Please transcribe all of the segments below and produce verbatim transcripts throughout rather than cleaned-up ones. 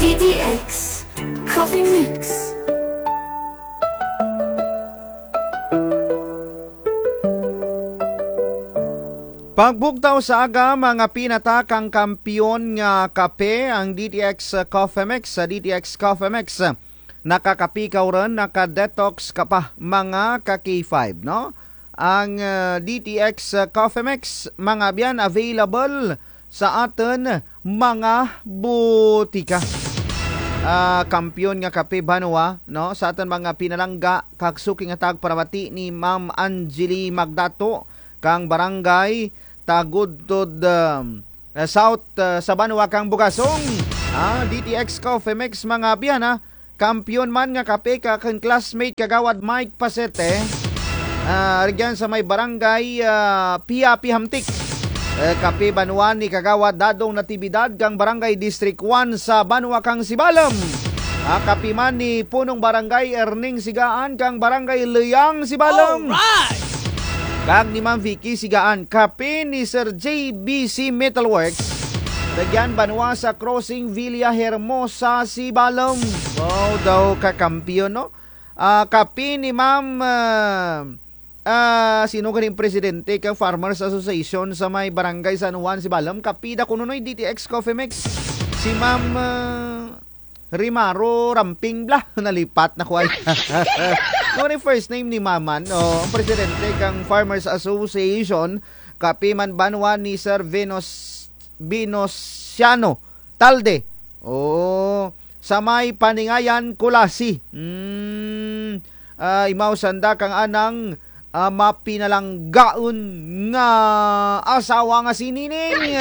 D T X Coffee Mix. Pagbugtaw sa aga, mga pinatakang kampiyon nga kape ang D T X Coffee Mix. Sa D T X Coffee Mix, nakakapikaw rin, naka-detox ka pa mga ka-K five, no? Ang uh, D T X Coffee Mix, mga biyan, available sa atin mga butika. Uh, kampiyon nga kape Banwa, no? Sa atin mga pinalangga, kagsuking atag paramati ni Ma'am Angeli Magdato, kang barangay Tagudtod um, uh, South uh, sa Banwa kang Bugasong. Ah, D T X Coffee Mix, mga biyan, ha? Kampiyon man nga kape ka kang classmate kagawad Mike Pasete. Uh, Rigyan sa may barangay uh, Piapi Hamtik. Eh, kape Banwa ni kagawad Dadong Natibidad kang barangay District one sa Banwa kang Sibalom. Ah, kape man ni punong barangay Erning Sigaan kang barangay Luyang Sibalom. Alright! Kag ni Ma'am Vicky Sigaan, kape ni Sir J B C Metalworks. Rigyan Banwa sa Crossing Villa Hermosa Sibalom. Wow, daw kakampiyon, no? Ah, kape ni Ma'am uh, Ah, uh, sino ganing presidente kang Farmers Association sa may barangay San Juan Sibalom, kapida kununoy D T X Coffee Mix. Si Ma'am uh, Rimaro Ramping bla nalipat na ko ay. No ni first name ni Maman, oh, ang presidente kang Farmers Association, kapi man Banwa ni Sir Venus Binosiano Talde. Oh, sa may Paningayan Kulasi. Hmm, uh, imaw sanda kang anang Uh, mapinalanggaon nga asawa nga si Nining.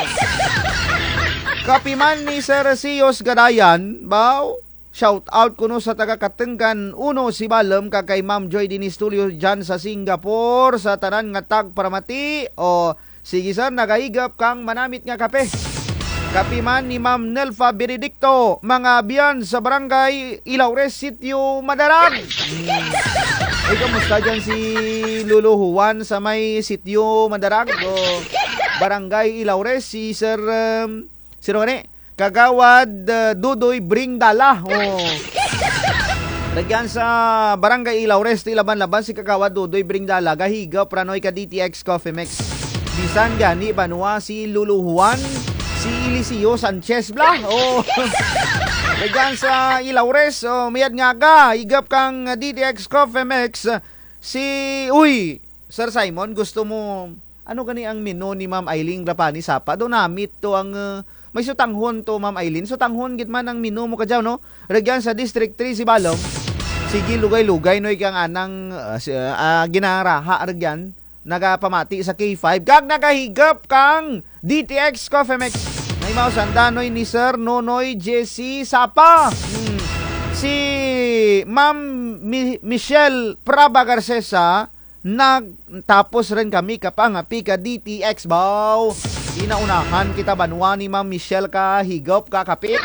Kapiman ni Sir Sios Gadayan, baw, shout out kuno sa taga-Katenggan uno si Balem kay Ma'am Joy din studio dyan sa Singapore sa tanan nga tag paramati. O sige sir, nagahigap kang manamit nga kape. Kapiman ni Ma'am Nelfa Benedicto, mga biyan sa barangay Ilaures Sitio Madarag. Hmm. Ay, kamusta dyan si Lulu Juan sa may Sitio Madarag o barangay Ilaures, si Sir um, sino ka ni? Kagawad uh, Dudoy Bringdala. Oh. Lagyan sa barangay Ilaures, tilaban-laban si Kagawad Dudoy Bringdala, gahiga pranoy ka D T X Coffee Mix. Bisan gani Banwa si Lulu Juan, si Eliseo Sanchez bla. Oh. Lagyan sa Ilaures, oh, mayad nga ka, igap kang D T X Coffee Mix. Si, uy, Sir Simon, gusto mo, ano gani ang menu ni Ma'am Aileen Rapani Sapa? Doon namit to ang, uh, may sutanghon to Ma'am Aileen. Sutanghon gitman ang menu mo kadyaw, no? Lagyan sa District three si Balom. Sige, lugay-lugay, no, ikang anang uh, uh, ginaraha, lagyan, nagapamati sa K five. Kag nakahigap kang D T X Coffee Mix. May mga sandanoy ni Sir Nonoy Jesse Sapa. Hmm. Si Ma'am Mi- Michelle Praba Garcesa, nagtapos rin kami kapangapi ka D T X baw. Inaunahan kita Banwa ni Ma'am Michelle ka higop ka kapit.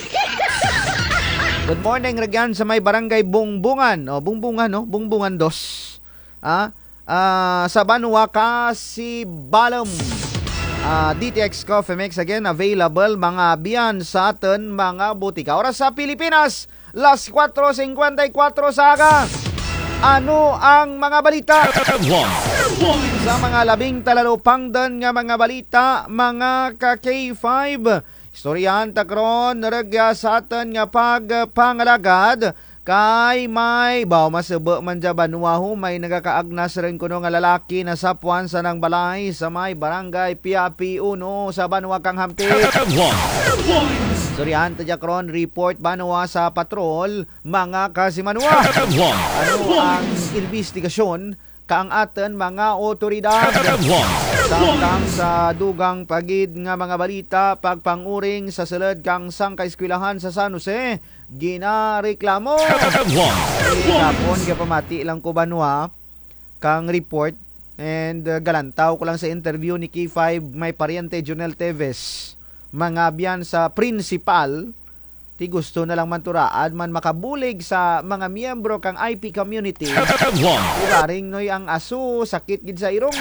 Good morning Regyan sa may barangay Bungbungan. O, Bungbungan, no? Bungbungan dos. Ah, uh, sa Banwa ka si Balom. Uh, D T X Coffee Mix again available mga biyan sa atin mga butika. Oras sa Pilipinas, las four fifty-four sa aga. Ano ang mga balita? Sa mga labing talalupangdan nga mga balita, mga ka-K five. Istoryahan takron, naragya sa atin nga pagpangalagad kay may baw masaba man dya Banwaho, may nagakaagnas rin kuno nga lalaki na sapuan sa nang balay sa may barangay Piapi uno sa Banwa kang Hamtik. Surihan tadya kron report Banwa sa patrol mga kasimanwa. Ano ang investigasyon kaang aten mga otoridad samtang sa dugang pagid nga mga balita pagpanguring sa sulod kang sangka-eskwelahan sa San Jose ginareklamo. Kapon ka pamati lang ko Banwa kang report and uh, galantaw ko lang sa interview ni K five may pariente Jonel Teves mga biyan sa principal ti gusto na lang manturaan man makabulig sa mga miyembro kang I P community. Iraring noy ang aso sakit gid sa irong.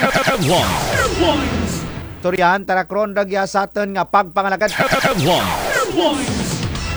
Toryan tarakron dagya saten nga pagpangalagad.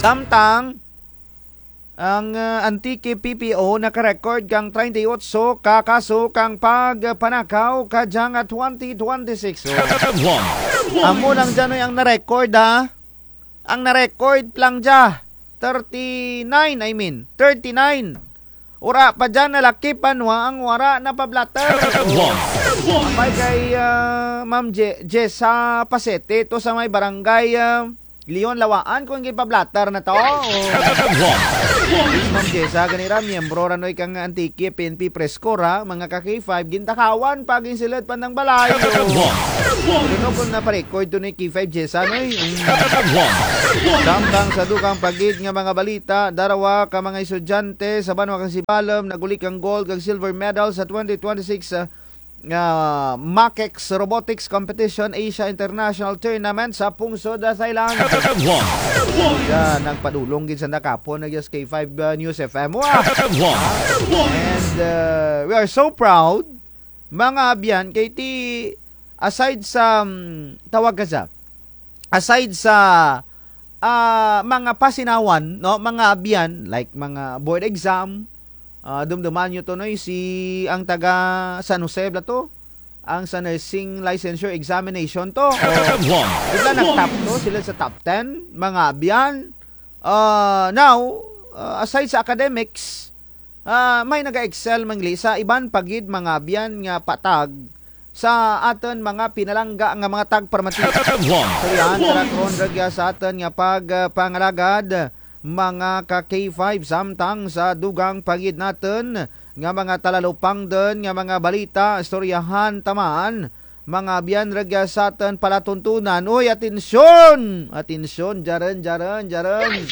Samtang ang uh, Antique P P O naka-record kang thirty-eight ka kaso kang pagpanakaw kadyang twenty twenty-six. So, amo lang dyan ang na-record ha. Ang na-record lang dyan. thirty-nine, I mean. thirty-nine. Ura pa dyan nalaki panwa ang wara na pablatter. So, may kay uh, Ma'am Je- Jessa Pasete to sa may barangay uh, Leon Lawaan kung gipablatter na to. Oh. Ma'am Jessa, ganira, miyembro ranoy kang Antique P N P Press Corps ha, mga ka K five, gintakawan, paging silid pa ng balay. Ano kung naparecord to ni K five Jessa, no? Samtang sa dukang pagid nga mga balita, darawa ka mga estudyante sa Banwa kang Sibalom, nagulik ang gold kang silver medal sa twenty twenty-six uh, Uh, Makex Robotics Competition Asia International Tournament sa Pungsod, Thailand. Yan, nagpadulong gid sa nakapon ng K five uh, News F M. Wow. And uh, we are so proud, mga abyan, kay ti aside sa um, tawag ka aside sa uh, mga pasinawan, no, mga abyan, like mga board exam, Uh, dumduman nyo to, no, si ang taga San Jose bla to, ang sa nursing licensure examination to. Oh, sila nag-top to, sila sa top ten, mga abyan. Uh, now, uh, aside sa academics, uh, may naga-excel mangli sa iban pagid mga abyan nga patag sa aton mga pinalangga nga mga tagparmati. So yan, karakron ragya sa aton nga pag uh, pangalagad mga ka K five, samtang sa dugang pagid natin nga mga talalupang din nga mga balita, istoryahan tamaan, mga biyan ragya sa atin palatuntunan. Uy, atensyon! Atensyon, jaran, jaran, jaran.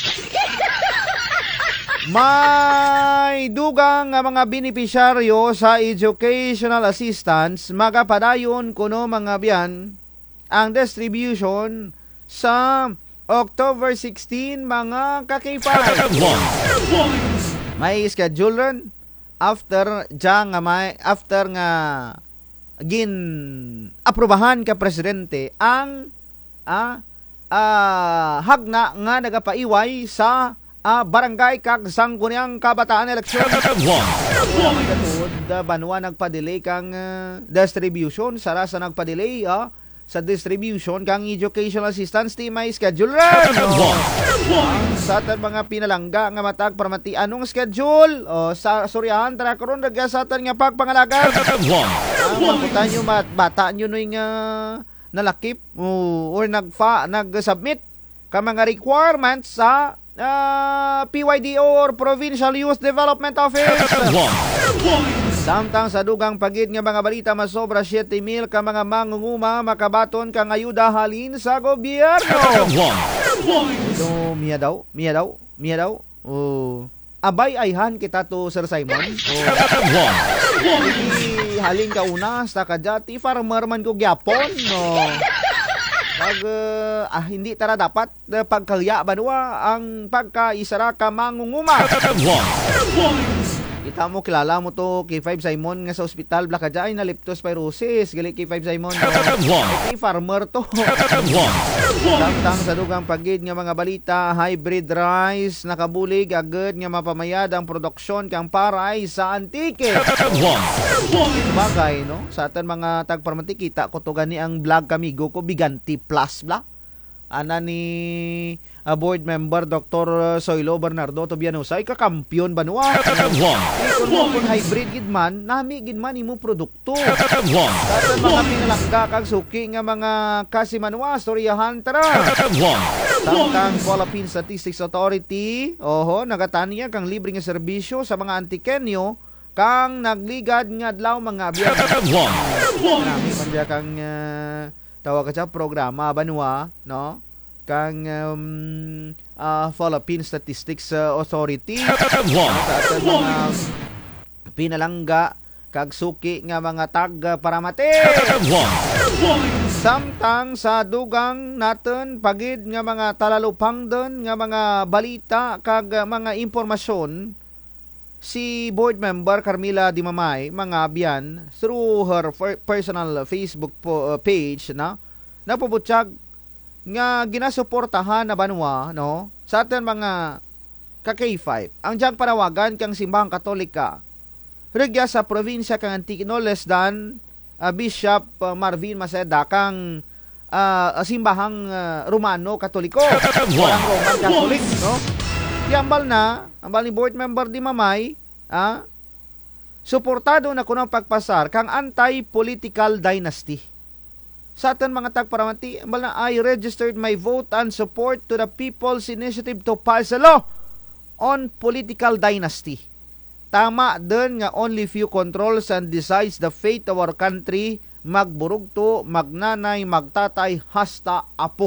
May dugang nga mga benepisyaryo sa educational assistance, magapadayon kuno mga biyan ang distribution sa October sixteen, mga ka-K five. May schedule ron after dyan nga may after nga gin aprobahan ka presidente ang ah, ah, hagna nga nagapaiway sa ah, barangay kag sangguniang kabataan eleksyon. Banwa nagpa-delay kang uh, distribution, sara sa nagpa-delay ah, sa distribution kang educational assistance ti may schedule rin. No? Sa atin mga pinalangga nga matag paramati anong schedule? O, sa suryahan tara karon ragya sa atin nga pagpangalaga. Ang mabutan nyo mat, bata nyo nung uh, nalakip o, or nagfa, nag-submit ka mga requirements sa uh, P Y D O or Provincial Youth Development Office. Samtang sa dugang pagid nga mga balita, masobra seven mil ka mga mangunguma makabaton kang ayuda halin sa gobyerno. So, miya daw, miya daw, miya daw. Oh, abay ayhan kita to Sir Simon. Oh, halin ka una sa kajati farmer man ko gyapon. No. Pag uh, ah, hindi tara dapat uh, pagkalya banwa ang pagkaisara ka mangunguma. Kita mo, kilala mo to K five Simon nga sa ospital bla kadya ay na leptospirosis gali K five Simon no? Iti farmer to. Samtang sa dugang pagid nga mga balita, hybrid rice nakabulig agad nga mapamayad ang produksyon kang paray sa Antique. Bagay no, sa atin mga tagparmati kita ko to gani ang vlog kamigo ko Biganti Plus bla ana ni uh, board member Doctor Soilo Bernardo Tobianusa ay kakampiyon banwa. Kung mo kung hybrid gid man, nami gid man imo produkto. Sa mga pinalangga kag suki nga mga kasimanwa, storyahan tara. Samtang Philippine Statistics Authority, oho, nagataniya kang libre nga serbisyo sa mga Antikenyo kang nagligad nga adlaw mga abyan. Nami man dia kang uh, tawag ka sa programa banwa, no? Kang um, uh, Philippine Statistics uh, Authority sa ating mga pinalangga kag suki nga mga tag paramati. Samtang sa dugang natin pagid nga mga talalupang don nga mga balita kag mga impormasyon, si board member Carmila Dimamay mga abyan through her personal Facebook po, uh, page na napubutsyag nga ginasuportahan na banwa, no? Sa atin mga ka K five, ang diyang panawagan kang simbahang Katolika, regya sa probinsya kang Antique, no less than uh, Bishop uh, Marvin Maceda kang uh, simbahang uh, Romano Katoliko, walang Roman Catholic, no? Yambal na, ambal ni board member di Mamay, ah, suportado na kunang pagpasar kang anti-political dynasty. Sa atin mga tagparamati, ambal na I registered my vote and support to the People's Initiative to pass a law on political dynasty. Tama din nga only few controls and decides the fate of our country, magburugto, magnanay, magtatay, hasta apo.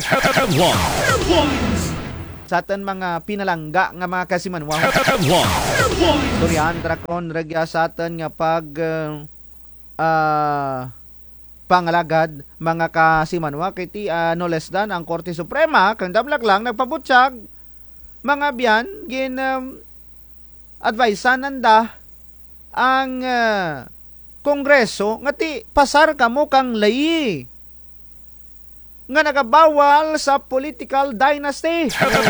Sa atin mga pinalangga nga mga kasimanwa. Durian trakon regya sa atin nga pag uh, uh, pangalagad mga kasimanwa kiti uh, no less than ang Korte Suprema kang damlag lang nagpabutyag mga biyan gin um, advisean nanda ang uh, Kongreso nga ti pasar kamo kang layi nga nagabawal sa political dynasty.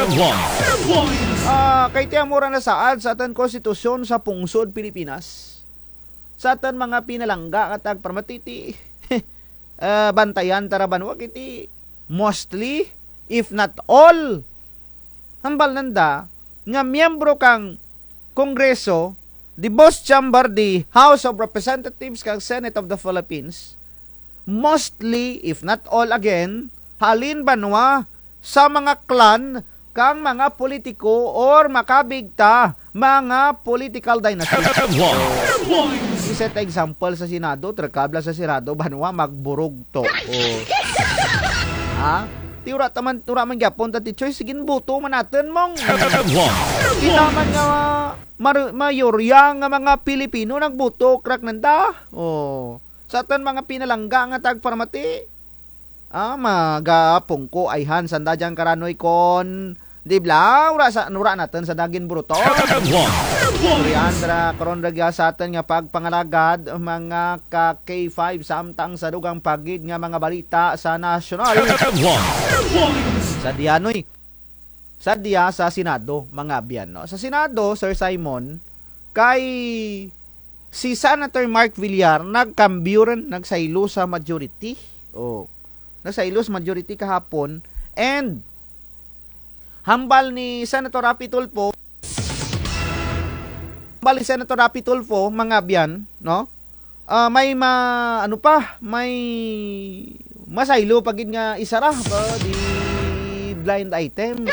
uh, kay ti amura na saad sa atan konstitusyon sa pungsod Pilipinas. Sa atan mga pinalangga katag permatiti uh, bantayan tarabanwa kiti mostly if not all hambal nanda nga miyembro kang Kongreso, the boss chamber, the House of Representatives kang Senate of the Philippines, mostly, if not all again, halin banwa sa mga clan kang mga politiko or makabigta mga political dynasty. Iset example sa Senado, trakabla sa Senado, banwa magburog to. Oh. Ha? Tiura taman tura man gyapon ta ti choice sigin buto man natin mong. Kita man nga mar- mayorya nga mga Pilipino nagbuto crack nanda. Oh. Sa atan mga pinalangga nga tagparamati. Ah, magapong ko ayhan sanda diyan karanoy kon. Di bla, ura sa nura natin sa dagin bruto. Riandra karon regya sa atin nga pagpangalagad mga ka K five samtang sa dugang pagid nga mga balita sa nasyonal. Sa dianoy. Sa diya sa Senado, mga biyan, no. Sa Senado, Sir Simon, kay si Senator Mark Villar nagkambyo rin, nagsaylo sa majority. Oh. Nagsaylo sa majority kahapon and hambal ni Senator Rapi Tulfo, hambal ni Senator Rapi Tulfo, mga biyan, no? Uh, may ma, ano pa, may masaylo pagid nga isara pa di blind item.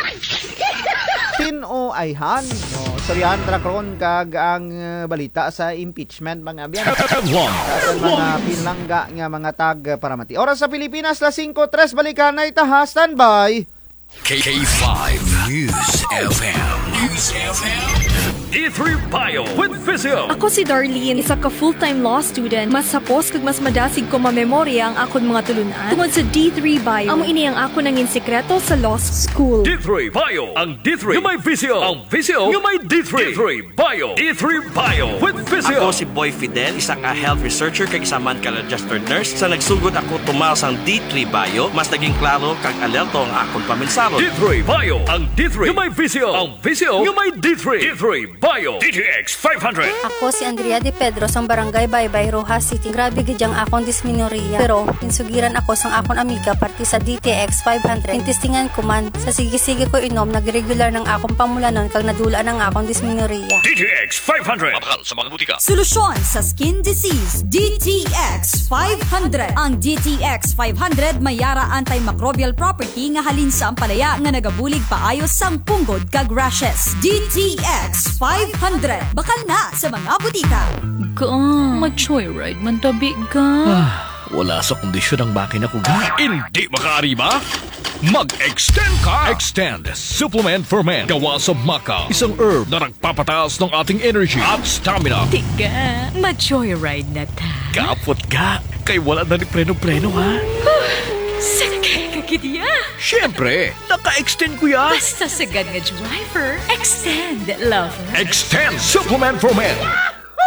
Sino ay han, no? Soryan trakron kag ang uh, balita sa impeachment mga biyan. Sa mga pinlangga nga mga tag paramati. Oras sa Pilipinas, la five tres balikan na itaha, standby. K five News F M. News F M. D three Bio with Physio. Ako si Darlene, isa ka full-time law student. Mas sapos kag mas madasig ko mamemorya ang akon mga tulunan tungod sa D three Bio. Amo ini ang ako nangin sekreto sa law school. D three Bio. Ang D three yung may Physio. Ang Physio yung may D three. D three Bio. D three Bio with Physio. Ako si Boy Fidel, isa ka health researcher kag isa man ka registered nurse. Sa nagsugod ako tumaw sang D three Bio, mas naging klaro kag alerto ang akon paminsaro. D three Bio. Ang D three yung may Physio. Ang Physio yung may D three. D three Bio. D T X five hundred. Ako si Andrea De Pedro sang barangay Baybay, Rojas City. Grabe gidyang akong dismenorrhea. Pero insugiran ako sang akong amiga parti sa D T X five hundred. Intistingan ko man sa sige-sige ko inom, nagregular ng akong pamulanon kag nadula ng akong dismenorrhea. D T X five hundred. Mabakal sa mga butika. Solusyon sa skin disease, D T X five hundred. Ang D T X five hundred mayara antimicrobial property nga halin sa ampalaya nga nagabulig paayos sang punggod kag rashes. D T X five hundred. Bakal na sa mga butika. Ka, mag-joyride man tabi ka. Ah, wala sa kondisyon ang makina ko ga. Hindi makaari ba? Mag-extend ka! Extend Supplement for Men. Gawa sa maca. Isang herb na nagpapataas ng ating energy at stamina. Tika, mag-joyride na ta. Kapot ga. Kay wala na ni preno-preno ha. Sakay ka kitiya. Siyempre, naka-extend ko yan. Basta sagad nga driver, extend lover. Extend Supplement for Men.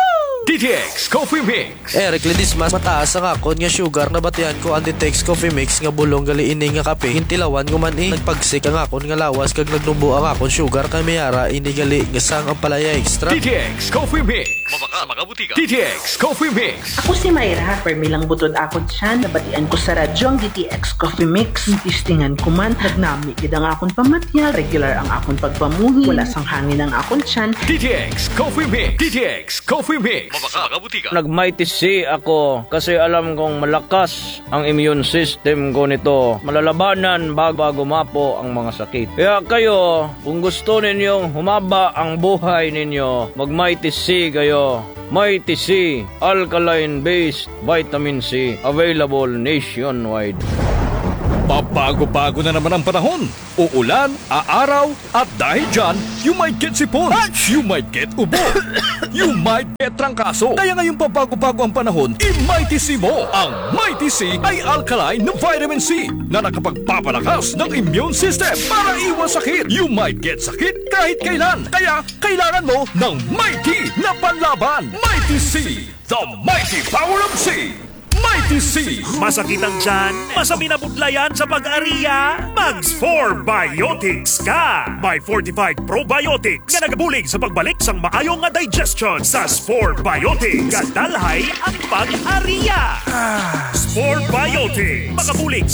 D T X Coffee Mix. Eric Ledismas, mataas ang akon nga sugar na batian ko ang D T X Coffee Mix nga bulong gali ini nga kape. Hintilawan ko man eh. Nagpagsik ang akon nga lawas kag nagnumbo ang akon sugar kay mayara ini gali nga sang ang palaya extra. D T X Coffee Mix. Mabaka sa mga butika. D T X Coffee Mix. Ako si Mayra, permi lang butod akon siya. Nabatian ko sa radyo ang D T X Coffee Mix. Tistingan ko man, nagnami kid ang akon pamatyal. Regular ang akon pagpamuhi. Wala sang hangin ang akon siyan. D T X Coffee Mix. D T X Coffee Mix. Mabaka sa mga butika. Nag-mighty C ako kasi alam kong malakas ang immune system ko nito. Malalabanan bago gumapo ang mga sakit. Kaya kayo, kung gusto ninyong humaba ang buhay ninyo, mag-mighty C kayo. Mighty C, alkaline-based vitamin C, available nationwide. Pabago-bago na naman ang panahon. Uulan, aaraw, at dahil dyan, you might get sipon, you might get ubo, you might get trangkaso. Kaya ngayong pabago-bago ang panahon, i-Mighty C mo. Ang Mighty C ay alkaline na vitamin C na nakapagpapalakas ng immune system para iwas sakit. You might get sakit kahit kailan. Kaya kailangan mo ng Mighty na panlaban. Mighty C, the mighty power of C. Mighty C. Masakit ang tiyan, masami na budlayan sa pag-ariya, Mags four Biotics ka! May fortified probiotics nga nagabulig sa pagbalik sang maayong nga digestion sa four Biotics. Kadalhay ang pag-ariya. four Biotics. Makabulig sa